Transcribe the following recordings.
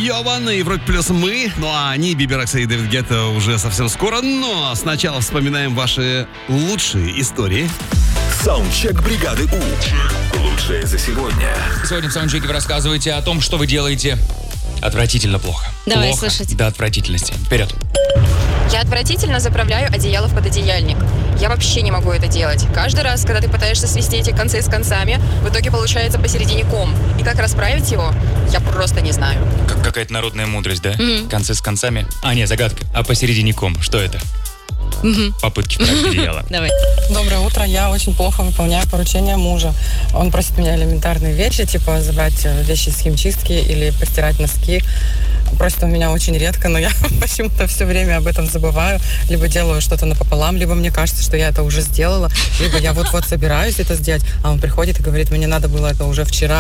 Йова на Европе плюс мы. Ну а они, Биби Рекса и Дэвид Гетта, уже совсем скоро. Но сначала вспоминаем ваши лучшие истории. Саундчек бригады У. Лучшее за сегодня. Сегодня в саундчеке вы рассказываете о том, что вы делаете отвратительно плохо. Давай плохо слушать. До отвратительности. Вперед. Я отвратительно заправляю одеяло в пододеяльник. Я вообще не могу это делать. Каждый раз, когда ты пытаешься свести эти концы с концами, в итоге получается посередине ком. И как расправить его, я просто не знаю. Как какая-то народная мудрость, да? Концы с концами. А, нет, загадка. А посередине ком. Что это? Попытки вправить одеяло. Давай. Доброе утро. Я очень плохо выполняю поручения мужа. Он просит меня элементарные вещи, типа забрать вещи с химчистки или постирать носки. Просит он меня очень редко, но я почему-то все время об этом забываю. Либо делаю что-то напополам, либо мне кажется, что я это уже сделала, либо я вот-вот собираюсь это сделать, а он приходит и говорит, мне надо было это уже вчера.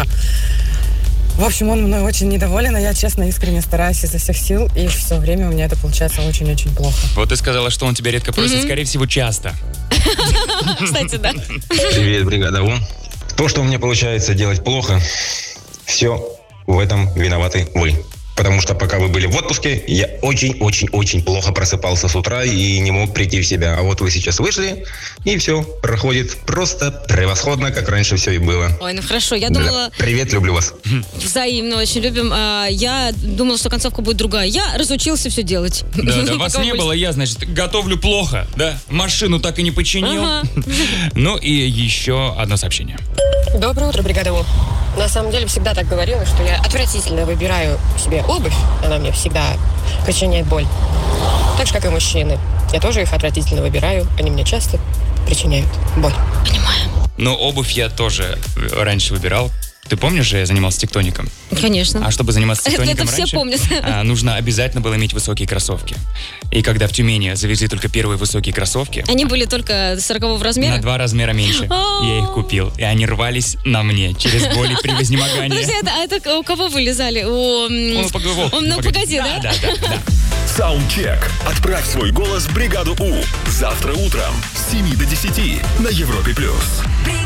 В общем, он мной очень недоволен, а я, честно, искренне стараюсь изо всех сил, и все время у меня это получается очень-очень плохо. Вот ты сказала, что он тебя редко просит, скорее всего, часто. Кстати, да. Привет, бригада У. То, что у меня получается делать плохо, все в этом виноваты вы. Потому что пока вы были в отпуске, я очень-очень-очень плохо просыпался с утра и не мог прийти в себя. А вот вы сейчас вышли, и все проходит просто превосходно, как раньше все и было. Ой, ну хорошо, я думала... Привет, люблю вас. Взаимно, очень любим. Я думала, что концовка будет другая. Я разучился все делать. Да, вас не было, я, значит, готовлю плохо, да? Машину так и не починил. Ну и еще одно сообщение. Доброе утро, бригада У. На самом деле всегда так говорила, что я отвратительно выбираю себе обувь. Она мне всегда причиняет боль. Так же, как и мужчины. Я тоже их отвратительно выбираю. Они мне часто причиняют боль. Понимаю. Но обувь я тоже раньше выбирал. Ты помнишь же, я занимался тектоником? Конечно. А чтобы заниматься тектоником Это все раньше, помнят. нужно обязательно было иметь высокие кроссовки. И когда в Тюмени завезли только первые высокие кроссовки, Они были только 40-го размера? на 2 размера меньше, я их купил. И они рвались на мне через боль и превознемогание. Подожди, это у кого вылезали? Ну, погоди, да? Да. Саундчек. Отправь свой голос в бригаду У. Завтра утром с 7 до 10 на Европе+.